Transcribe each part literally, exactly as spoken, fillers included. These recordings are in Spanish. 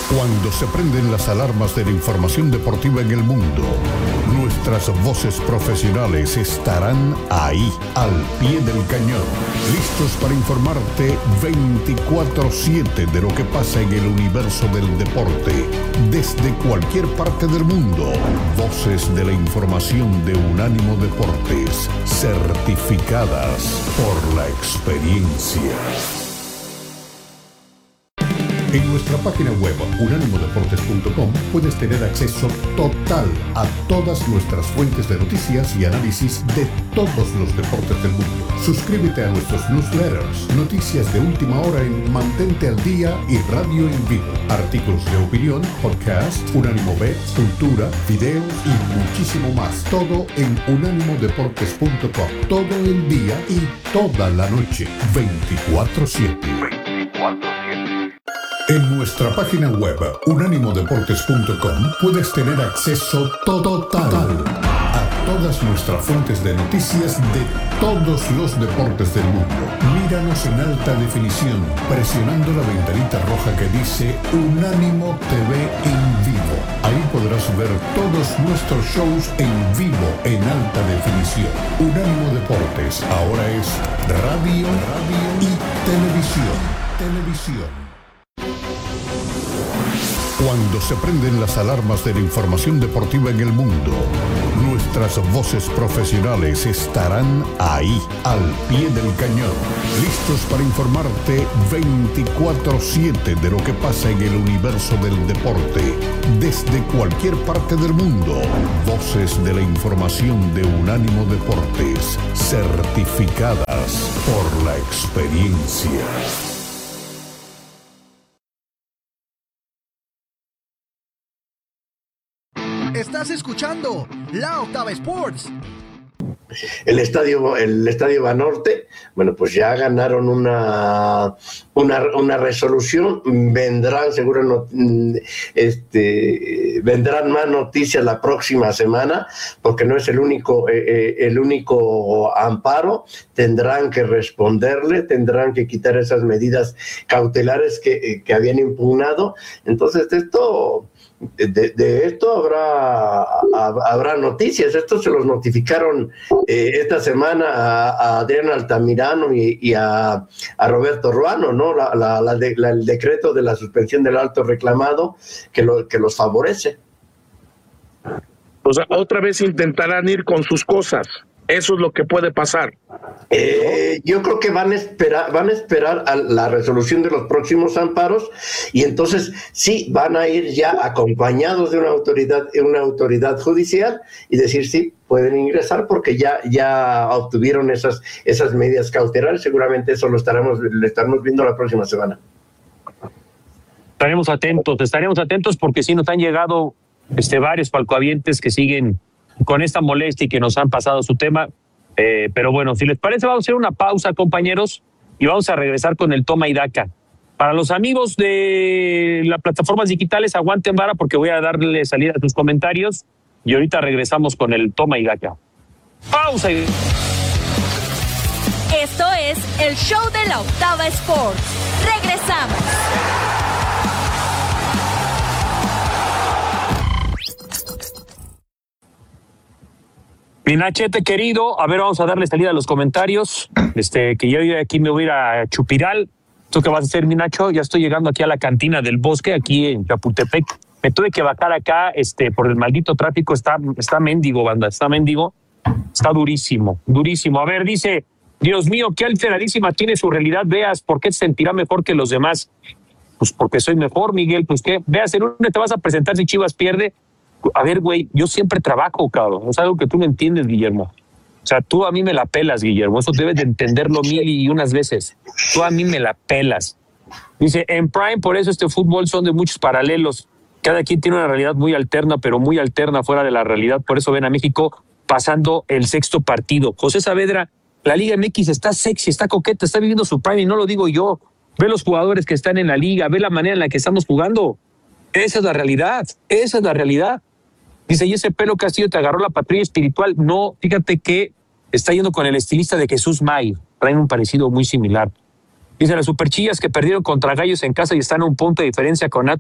Cuando se prenden las alarmas de la información deportiva en el mundo, nuestras voces profesionales estarán ahí, al pie del cañón, listos para informarte veinticuatro siete de lo que pasa en el universo del deporte, desde cualquier parte del mundo. Voces de la información de Unánimo Deportes, certificadas por la experiencia. En nuestra página web unánimo deportes punto com puedes tener acceso total a todas nuestras fuentes de noticias y análisis de todos los deportes del mundo. Suscríbete a nuestros newsletters, noticias de última hora en Mantente al Día y Radio en Vivo, artículos de opinión, podcast, Unánimo Bet, cultura, videos y muchísimo más. Todo en unánimo deportes punto com. Todo el día y toda la noche, veinticuatro siete. En nuestra página web unánimo deportes punto com puedes tener acceso total a todas nuestras fuentes de noticias de todos los deportes del mundo. Míranos en alta definición presionando la ventanita roja que dice Unánimo T V en vivo. Ahí podrás ver todos nuestros shows en vivo en alta definición. Unánimo Deportes ahora es radio, radio y televisión. Televisión. Cuando se prenden las alarmas de la información deportiva en el mundo, nuestras voces profesionales estarán ahí, al pie del cañón, listos para informarte veinticuatro siete de lo que pasa en el universo del deporte, desde cualquier parte del mundo. Voces de la información de Unánimo Deportes, certificadas por la experiencia. Estás escuchando La Octava Sports. El estadio, el estadio Banorte, bueno, pues ya ganaron una, una, una resolución. Vendrán seguro no, este, vendrán más noticias la próxima semana, porque no es el único, eh, el único amparo. Tendrán que responderle, tendrán que quitar esas medidas cautelares que, que habían impugnado. Entonces esto De, de esto habrá habrá noticias. Esto se los notificaron eh, esta semana a, a Adrián Altamirano y, y a, a Roberto Ruano, ¿no? La, la, la de, la, el decreto de la suspensión del alto reclamado que, lo, que los favorece. O sea, otra vez intentarán ir con sus cosas. Eso es lo que puede pasar. Eh, yo creo que van a esperar, van a esperar a la resolución de los próximos amparos, y entonces sí van a ir ya acompañados de una autoridad, una autoridad judicial, y decir sí, pueden ingresar porque ya, ya obtuvieron esas, esas medidas cautelares. Seguramente eso lo estaremos, lo estaremos viendo la próxima semana. Estaremos atentos, estaremos atentos porque sí nos han llegado este, varios palcoavientes que siguen con esta molestia y que nos han pasado su tema. Eh, pero bueno, si les parece, vamos a hacer una pausa, compañeros, y vamos a regresar con el Toma y Daca. Para los amigos de las plataformas digitales, aguanten vara porque voy a darle salida a sus comentarios y ahorita regresamos con el Toma y Daca. Pausa. Y... Esto es el show de la Octava Sports. Regresamos. Mi Nachete querido, a ver, vamos a darle salida a los comentarios. Este, que yo aquí me voy a ir a Chupiral. ¿Tú qué vas a hacer, mi Nacho? Ya estoy llegando aquí a la cantina del Bosque, aquí en Chapultepec. Me tuve que bajar acá, este, por el maldito tráfico. Está, está mendigo, banda, está mendigo. Está durísimo, durísimo. A ver, dice, Dios mío, qué alteradísima tiene su realidad, Veas. ¿Por qué se sentirá mejor que los demás? Pues porque soy mejor, Miguel. Pues qué, Veas, ¿en dónde te vas a presentar si Chivas pierde? A ver, güey, yo siempre trabajo, cabrón. Es algo que tú no entiendes, Guillermo. O sea, tú a mí me la pelas, Guillermo. Eso debes de entenderlo mil y unas veces. Tú a mí me la pelas. Dice, en Prime, por eso este fútbol son de muchos paralelos. Cada quien tiene una realidad muy alterna, pero muy alterna fuera de la realidad. Por eso ven a México pasando el sexto partido. José Saavedra, la Liga M X está sexy, está coqueta, está viviendo su Prime y no lo digo yo. Ve los jugadores que están en la liga, ve la manera en la que estamos jugando. Esa es la realidad, esa es la realidad. Dice, ¿y ese Pelo Castillo te agarró la patrulla espiritual? No, fíjate que está yendo con el estilista de Jesús May. Traen un parecido muy similar. Dice, las Superchillas que perdieron contra Gallos en casa y están a un punto de diferencia con Atlas,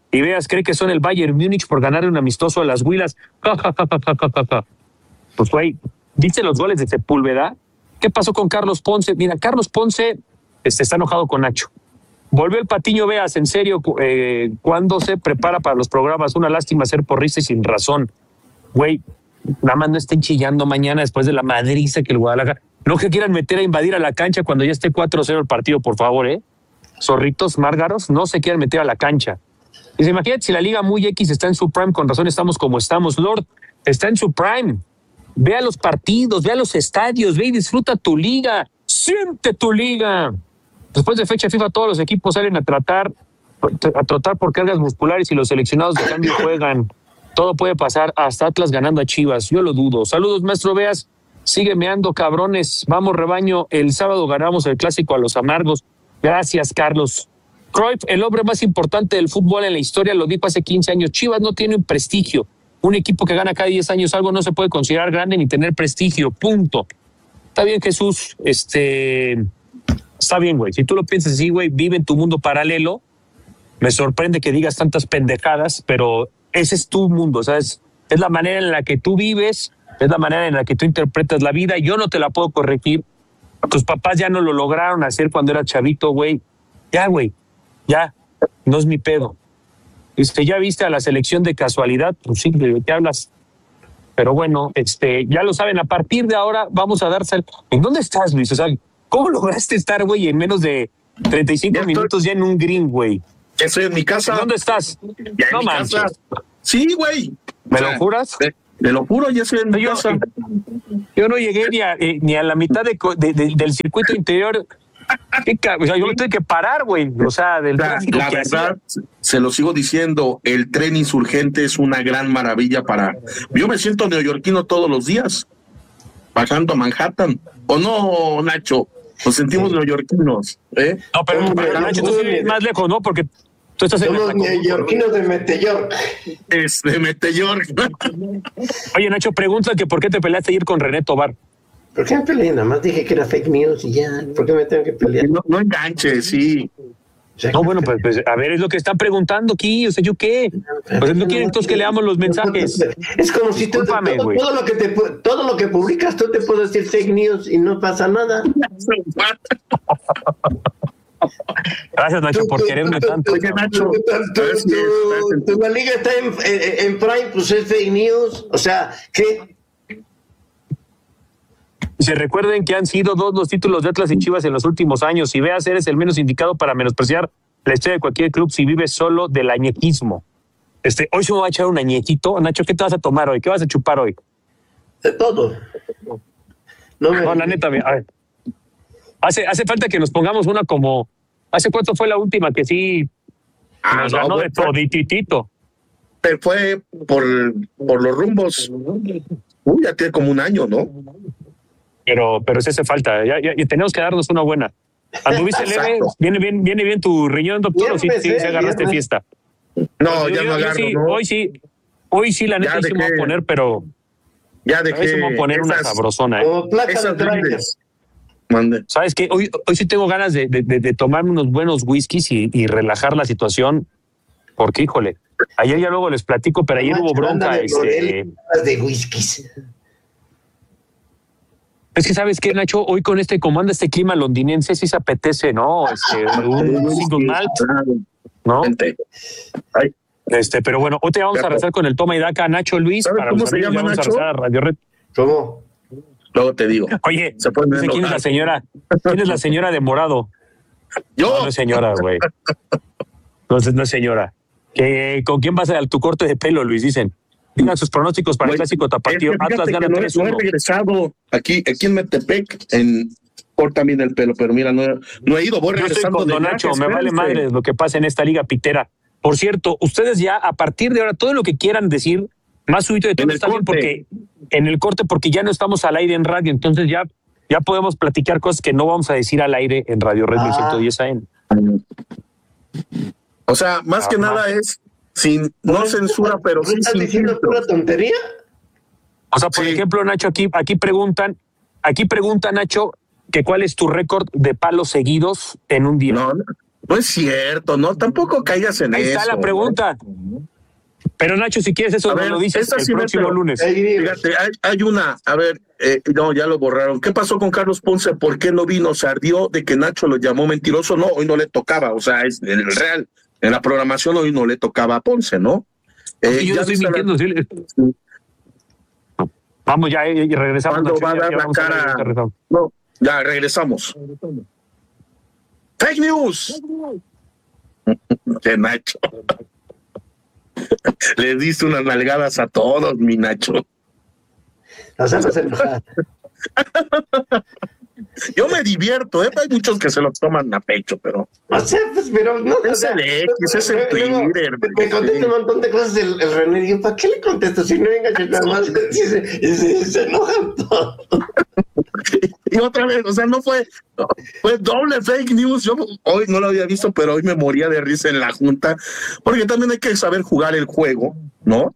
Y veas, cree que son el Bayern Múnich por ganarle un amistoso a las Huilas. Ja, ja, ja, ja, ja, ja, ja. Pues, güey, ¿viste los goles de Sepúlveda? ¿Qué pasó con Carlos Ponce? Mira, Carlos Ponce este, está enojado con Nacho. Volvió el Patiño, veas, en serio, eh, cuando se prepara para los programas. Una lástima ser porrista y sin razón. Güey, nada más no estén chillando mañana después de la madriza que el Guadalajara. No que quieran meter a invadir a la cancha cuando ya esté cuatro cero el partido, por favor, ¿eh? Zorritos, márgaros, no se quieran meter a la cancha. Dice, imagínate si la Liga Muy X está en su prime, con razón estamos como estamos. Lord, está en su prime. Ve a los partidos, ve a los estadios, ve y disfruta tu liga. Siente tu liga. Después de fecha FIFA, todos los equipos salen a tratar, a trotar por cargas musculares y los seleccionados de cambio juegan. Todo puede pasar, hasta Atlas ganando a Chivas. Yo lo dudo. Saludos, maestro Veas. Sigue meando, cabrones. Vamos, rebaño. El sábado ganamos el clásico a los amargos. Gracias, Carlos. Cruyff, el hombre más importante del fútbol en la historia, lo dijo hace quince años. Chivas no tiene un prestigio. Un equipo que gana cada diez años algo no se puede considerar grande ni tener prestigio. Punto. Está bien, Jesús. Este... Está bien, güey. Si tú lo piensas así, güey, vive en tu mundo paralelo. Me sorprende que digas tantas pendejadas, pero ese es tu mundo, ¿sabes? Es la manera en la que tú vives, es la manera en la que tú interpretas la vida. Yo no te la puedo corregir. Tus papás ya no lo lograron hacer cuando era chavito, güey. Ya, güey. Ya. No es mi pedo. Este, ¿ya viste a la selección de casualidad? Pues sí, ¿de qué hablas? Pero bueno, este, ya lo saben, a partir de ahora vamos a darse... ¿En dónde estás, Luis? O sea, ¿cómo lograste estar, güey, en menos de treinta y cinco ya minutos estoy... ya en un green, güey? Ya estoy en mi casa. ¿En dónde estás? Ya no en mi manches. casa. Sí, güey. ¿Me o sea, lo juras? Te, te lo juro, ya estoy en mi yo, casa. Yo no llegué ni a, eh, ni a la mitad de, de, de, del circuito interior. O sea, yo me tuve que parar, güey. O sea, del la, la verdad, hacía. Se lo sigo diciendo, el tren insurgente es una gran maravilla para... Yo me siento neoyorquino todos los días, bajando a Manhattan. ¿O no, Nacho? Nos sentimos neoyorquinos, ¿eh? No, pero, pero Nacho, tú sí más lejos, ¿no? Porque tú estás en los neoyorquinos de Meteor. Es de Meteor. Oye, Nacho, pregunta que por qué te peleaste ayer con René Tobar. ¿Por qué me peleé? Nada más dije que era fake news y ya. ¿Por qué me tengo que pelear? No, no enganches, sí. No, bueno, pues, pues a ver, es lo que están preguntando aquí. O sea, ¿yo qué? Pues no quieren entonces que leamos los mensajes. Es como si tú, todo, todo, lo que te, todo lo que publicas, tú te puedes decir fake news y no pasa nada. Gracias, Nacho, por quererme tanto. Oye, Nacho, tu la liga está en, en, en Prime, pues es fake news. O sea, ¿qué? Se recuerden que han sido dos los títulos de Atlas y Chivas en los últimos años. Si veas, eres el menos indicado para menospreciar la historia de cualquier club si vives solo del añejismo. Este, hoy se me va a echar un añejito. Nacho, ¿qué te vas a tomar hoy? ¿Qué vas a chupar hoy? De todo. No, me... no la neta, a ver. Hace, hace falta que nos pongamos una como... ¿Hace cuánto fue la última que sí ah, nos no, ganó de todititito? Fue por, por los rumbos. Uy, ya tiene como un año, ¿no? Pero, pero sí hace falta. Ya, ya, ya tenemos que darnos una buena. ¿Anduviste leve? ¿Viene bien, viene bien tu riñón, doctor? ¿O sí, sí, sí agarraste bien, fiesta? No, pues ya yo, no agarro, sí, ¿no? Hoy sí, hoy sí, la neta, sí me voy a poner, pero... Ya dejé... Se me voy a poner esas, una sabrosona, ¿eh? Esas grandes. Mande. ¿Sabes qué? Hoy, hoy sí tengo ganas de, de, de, de tomarme unos buenos whiskies y, y relajar la situación, porque, híjole, ayer ya luego les platico, pero ayer hubo bronca. De, este... de whiskies. Es que, ¿sabes qué, Nacho? Hoy con este, como anda este clima londinense, sí se apetece, ¿no? Este, un single malt, ¿no? Este, pero bueno, hoy te vamos a rezar con el toma y daca, Nacho, Luis. Para ¿Cómo los se llama, vamos Nacho? a rezar a Radio Red. ¿Cómo? Luego te digo. Oye, ¿se puede ¿quién es la señora? ¿Quién es la señora de morado? Yo. No, no es señora, güey. No, no es señora. ¿Que, ¿Con quién vas a tu corte de pelo, Luis? Dicen. Digan sus pronósticos para el clásico tapatío. Es que Atlas gana no, tres uno. No he regresado aquí, aquí en Metepec, en corta también el pelo, pero mira, no, no he ido. Voy Yo estoy con Don Nacho, me vale madre lo que pasa en esta liga pitera. Por cierto, ustedes ya a partir de ahora, todo lo que quieran decir, más subido de todo está bien, porque en el corte, porque ya no estamos al aire en radio, entonces ya, ya podemos platicar cosas que no vamos a decir al aire en Radio Red ah. ciento diez A M. O sea, más ah, que más. nada es sin no censura, pero sí ¿estás sin diciendo pura tontería? O sea, por sí. ejemplo, Nacho, aquí, aquí preguntan, aquí pregunta Nacho que cuál es tu récord de palos seguidos en un día. No, No es cierto, no, tampoco caigas en Ahí eso. está la pregunta. Pero Nacho, si quieres eso, A nos ver, lo dices esta el sí me próximo te- lunes. Fíjate, hay, hay una, a ver, eh, no, ya lo borraron. ¿Qué pasó con Carlos Ponce? ¿Por qué no vino? ¿Se ardió de que Nacho lo llamó mentiroso? No, hoy no le tocaba, o sea, es el real. En la programación hoy no le tocaba a Ponce, ¿no? Eh, Y yo ya no estoy viste la- mintiendo. Sí. Vamos ya y regresamos. ¿Cuándo Nacho, va a ya- dar ya la vamos a ver, cara? regresamos. No, ya regresamos. Fake news. De Nacho. Le diste unas nalgadas a todos, mi Nacho. O sea, no se enoja. Yo me divierto, ¿eh? Hay muchos que se lo toman a pecho, pero O sea, pues, pero no. Es o sea, el X, es el luego, Twitter, Me, me contesta sí. un montón de cosas el, el René. Y yo, ¿para qué le contesto si no venga yo nada más? Y se, y se, se enojan todos. y otra vez, o sea, no fue, no, fue doble fake news. Yo hoy no lo había visto, pero hoy me moría de risa en la junta, porque también hay que saber jugar el juego, ¿no?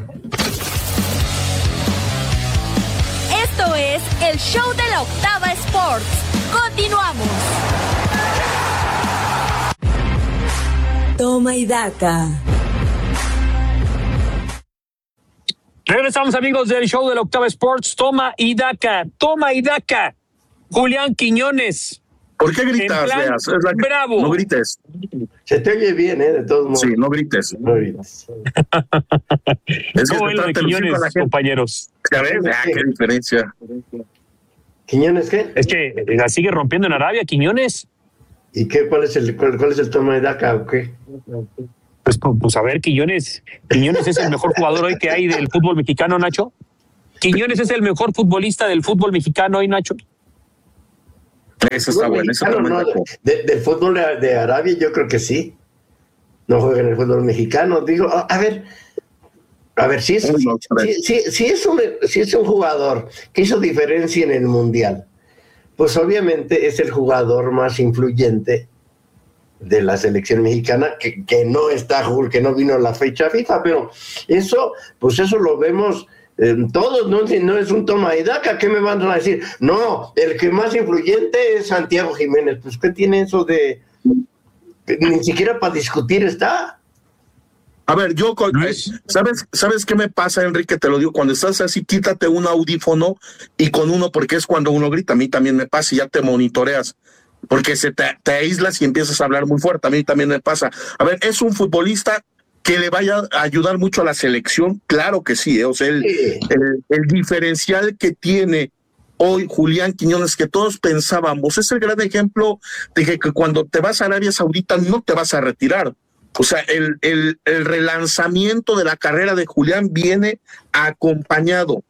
Esto es el show de la Octava Sports. Continuamos. Toma y daca. Regresamos, amigos, del show de la Octava Sports. Toma y daca, toma y daca. Julián Quiñones. ¿Por qué gritas, En plan, Leas? Es la- bravo. No grites. Se te oye bien, ¿eh? De todos modos. Sí, no grites. No grites. Es que ¿Cómo se ven lo trata de de lucir Quiñones, con la gente. compañeros? Ya ves, ah, qué diferencia. ¿Quiñones qué? Es que la sigue rompiendo en Arabia, Quiñones. ¿Y qué? ¿Cuál es el, cuál, cuál es el toma de daca o qué? Pues, pues a ver, Quiñones. Quiñones es el mejor jugador hoy que hay del fútbol mexicano, Nacho. Quiñones es el mejor futbolista del fútbol mexicano hoy, Nacho. Eso está bueno, eso Mexicano, también no, está bueno. de- del fútbol de, de Arabia yo creo que sí. No juega en el fútbol mexicano. Digo, a, a ver, a ver, si es, Uy, no, si, si- si es un, si es un jugador que hizo diferencia en el Mundial, pues obviamente es el jugador más influyente de la selección mexicana, que, que no está, que no vino a la fecha FIFA, pero eso, pues eso lo vemos eh, todos, ¿no? Si no es un toma y daca, ¿qué me van a decir? No, el que más influyente es Santiago Jiménez. Pues ¿qué tiene eso de...? Ni siquiera para discutir está. A ver, yo, con- Luis. ¿sabes, ¿sabes qué me pasa, Enrique? Te lo digo, cuando estás así, quítate un audífono y con uno, porque es cuando uno grita, a mí también me pasa y ya te monitoreas, porque se te, te aíslas y empiezas a hablar muy fuerte, a mí también me pasa. A ver, ¿es un futbolista que le vaya a ayudar mucho a la selección? Claro que sí, ¿eh? O sea, el, Sí. el, el diferencial que tiene hoy Julián Quiñones, que todos pensábamos, es el gran ejemplo de que, que cuando te vas a Arabia Saudita no te vas a retirar. O sea, el, el, el relanzamiento de la carrera de Julián viene acompañado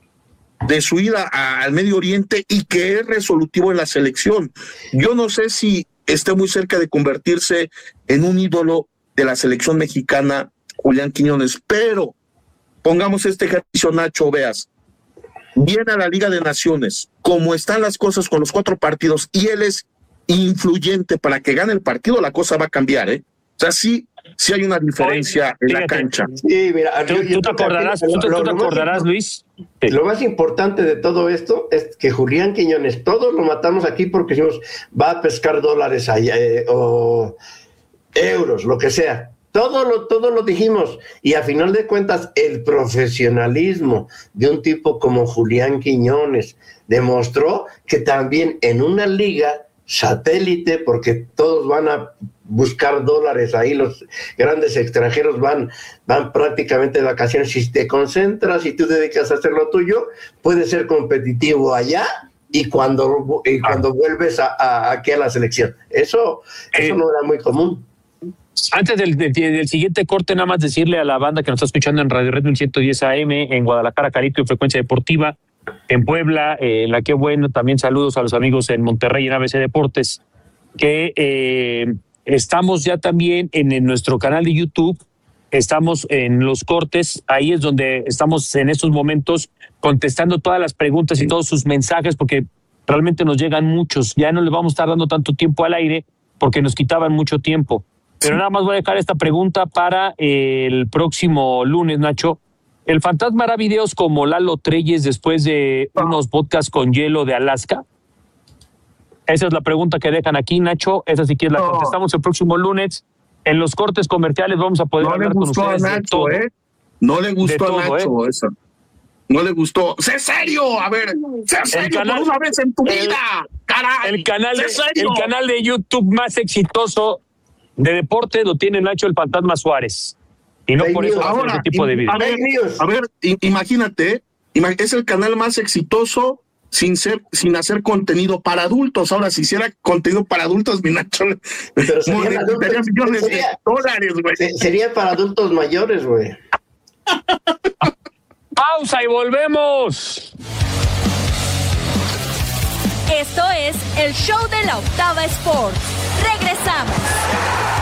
de su ida a- al Medio Oriente y que es resolutivo en la selección. Yo no sé si esté muy cerca de convertirse en un ídolo de la selección mexicana, Julián Quiñones, pero pongamos este ejercicio, Nacho, veas, viene a la Liga de Naciones, como están las cosas con los cuatro partidos, y él es influyente para que gane el partido, la cosa va a cambiar, ¿eh? O sea, sí, sí hay una diferencia en la Fíjate. cancha. Sí, mira, ¿Tú, yo- tú yo te creo que acordarás, aquí tú, te- lo- tú te lo más acordarás, impor- Luis? Sí. Lo más importante de todo esto es que Julián Quiñones, todos lo matamos aquí porque decimos, va a pescar dólares allá, eh, o euros, lo que sea. Todo lo, todo lo dijimos. Y a final de cuentas, el profesionalismo de un tipo como Julián Quiñones demostró que también en una liga satélite, porque todos van a buscar dólares ahí, los grandes extranjeros van, van prácticamente de vacaciones. Si te concentras y tú te dedicas a hacer lo tuyo, puedes ser competitivo allá y cuando, y cuando vuelves a, a- aquí a la selección. Eso, eso Eh, no era muy común. Antes del, del, del siguiente corte, nada más decirle a la banda que nos está escuchando en Radio Red mil ciento diez A M, en Guadalajara, Carito y Frecuencia Deportiva, en Puebla, eh, en la que bueno, también saludos a los amigos en Monterrey en A B C Deportes, que eh, estamos ya también en, en nuestro canal de YouTube, estamos en los cortes, ahí es donde estamos en estos momentos contestando todas las preguntas y todos sus mensajes, porque realmente nos llegan muchos, ya no le vamos a estar dando tanto tiempo al aire porque nos quitaban mucho tiempo. Pero nada más voy a dejar esta pregunta para el próximo lunes, Nacho. ¿El fantasma hará videos como Lalo Treyes después de unos podcasts con hielo de Alaska? Esa es la pregunta que dejan aquí, Nacho. Esa sí que la No. contestamos el próximo lunes. En los cortes comerciales vamos a poder No le hablar con gustó a ustedes de Nacho, todo. ¿eh? No le gustó todo, a Nacho ¿eh? esa. No le gustó. ¡Sé serio! A ver, sé serio canal- por una vez en tu el- vida. ¡Caray! El canal, ¡Sé de, serio! el canal de YouTube más exitoso de deporte lo tiene Nacho el Fantasma Suárez. Y no Fake por eso news. va a hacer Ahora, ese tipo de a videos. ver, Fake news. a ver, i- imagínate, ima- es el canal más exitoso sin ser, sin hacer contenido para adultos. Ahora, si hiciera contenido para adultos, mi Nacho, Pero serían monetizaría adultos, millones de sería- dólares, güey. Se- Sería para adultos mayores, güey. Pausa y volvemos. Esto es el show de la Octava Sports. Regresamos.